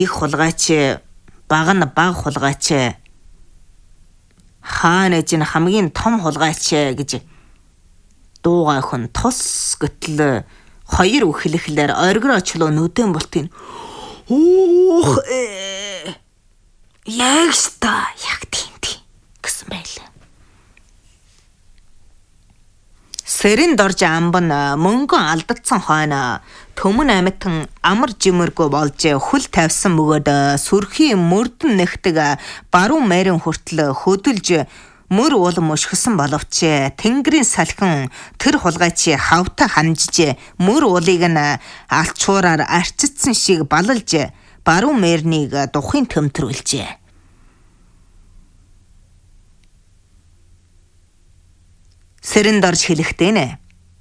их хулгайч баг нь баг хулгайч хаана чинь хамгийн том хулгайч гэж дуугай хүн тус гэтэл хоёр үхлэхлээр оргироочлоо нүдэн болтын. Ух яг тийм гэсэн байлаа. Сэрэн дорж амбан мөнгөн алдагдсан хойно төмөн амьтан амар жимэргүй болж хөл тавьсан бөгөөд сүрхийн мөрдөн нэгтэг баруун мэрэн хүртэл хөдөлж мөр улам өшгсөн боловч тэнгэрийн салхин тэр хулгайч хавта ханжиж мөр улыг нь алчуураар арчицсан шиг балалж баруун мэрнийг духын төмтрүүлжээ. Сэрэн дорж хэлэхдээ нэ.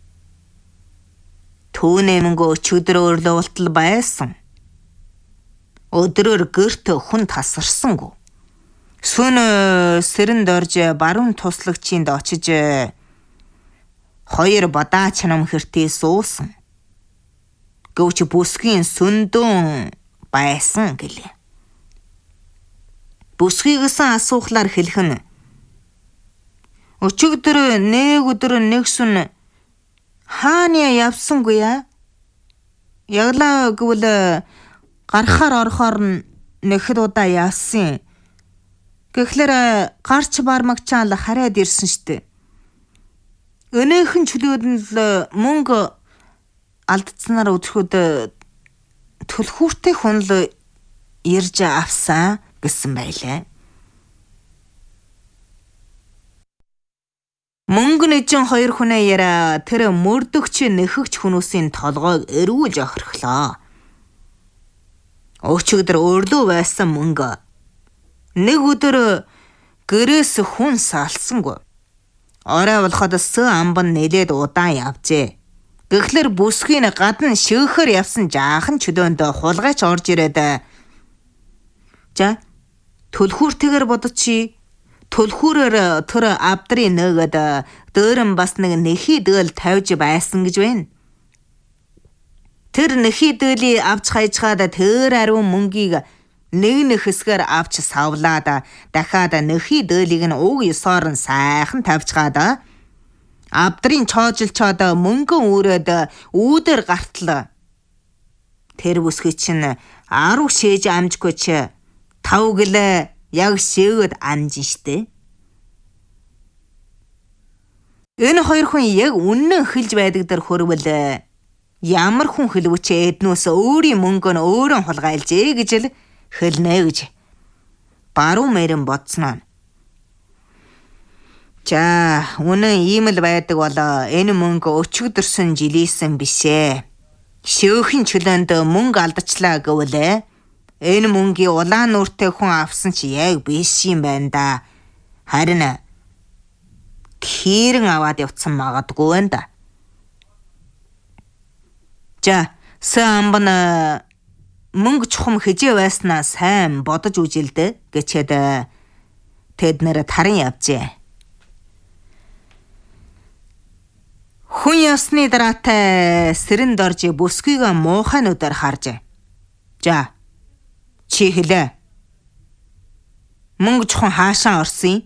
Түүний мөнгө өчигдөр өрлөвөлтөл байсан. Өдрөөр гэрт хүн тасарсангүй. Сүн сэрэн дорж баруун туслагчинд очиж хоёр бадаач нам хэртээ суусан. Гөвч бүсгийн сүндөн байсан гэлээ. Бүсгийгсэн асуухлаар хэлэх нь өчигдөр нэг өдөр нэгсэн хааны явсангүй яа? Яглаа гэвэл гарахаар орохоор нэхэд удаа явсан. Гэхлээр гарч бармагчаал хараад ирсэн штэ. Өнөөхөн чөлөөд л мөнгө алдцсанаар өдрөхөд төлхүүртэй хүн л ирж авсан гэсэн байлаа. Мөнгө нэжин хоёр хүнээ яра тэр мөрдөгч нэхэгч хүмүүсийн толгойг эргүүлж охирхлоо. Өчигдөр өрлөө байсан мөнгө нэг өдөр гэрээс хүн салсангүй. Орой болоход амбан нэлээд удаан явжээ. Гэхлээр бүсгийн гадна шөөхөр явсан жаахан чөлөөнд хулгайч орж ирээд за төлхүүртэйгээр бодоч. Төлхүүрээр тэр авдрын нөгөөд дөөрөн бас нэг нэхий дөөл тавьж байсан гэж байна. Тэр нэхий дөөлийг авч хайчгаад тэр ариун мөнгийг нэг хэсгээр авч савлаад дахиад нэхий дөөлийг нь уг ёсоор нь сайхан тавьчгаад авдрын чоожилчоод мөнгөн өрөөд үүдэр гартал. Тэр бүсгүй чинь 10 шээж амжгүй ч 5 гэлээ яг шээгээд амжин штэ. Энэ хоёр хүн яг үнэн хэлж байдаг дээр хөрвөл ямар хүн хэлвч эднөөс өөрийн мөнгө нь өөрөө хулгайлжээ гэж л хэлнэ гэж баруун мэрэн бодсноо. За үнэн ийм л байдаг болоо энэ мөнгө өчигдөрсөн жилийнсэн бишээ. Шөөхин чөлөөнд мөнгө алдчихлаа гэвэлээ. Энэ мөнгийг улаан нүртэй хүн авсан чи яг биш юм байна да. Харин тэрэн аваад явцсан магадгүй байна да. За, самбан мөнгө чухам хэжээ байснаа сайн бодож үжилдэ гэчээд тэд нэр таран явжээ. Хүн явсны дараатай сэрэн дорж бүсгүйг муухай нүдээр харж. За чи хэлээ. Мөнгө чухам хаашаа орсон?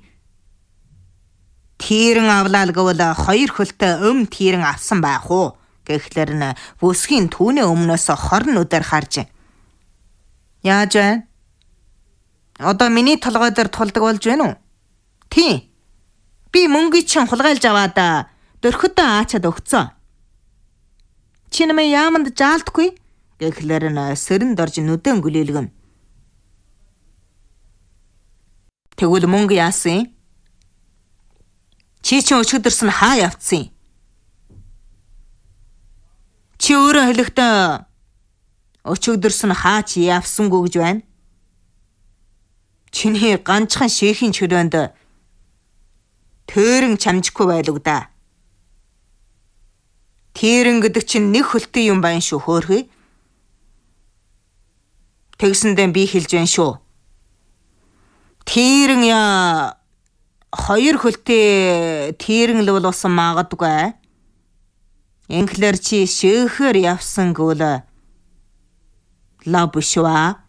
Тэрэн авлаа л гэвэл 2 хөлтэй тэрэн авсан байх уу? Гэхлээр нь бүсгийн түүний өмнөөс 20 нүдээр харж. Яаж вэ? Одоо миний толгой дээр тулдаг болж байна уу? Тийм. Би мөнгөийг чинь хулгайлж аваад дөрхөдөө аачаад өгцөө. Чи нэмээ яаманд жаалтгүй? Гэхлээр нь сэрэн дорж нүдэн гүлээлгэн. Тэгвэл мөнгө яасан? Чи өчигдөрсөн хаа явцсан? Чи өөрөө хэлэхдээ өчигдөрсөн хаа чи явсангүй гэж байна? Чиний ганцхан шээхийн чөлөөнд тэрэн чамжихгүй байлгүй да. Тэрэн гэдэг чинь нэг хөлтэй юм байна шүү хөөрхий. Тэгсэндээ би хэлж байна шүү. Тэрэн яа 2 хөлтэй тэрэн л бол усан магадгүй. Инглер чи шөөхөр явсан гэвэл лав бишва.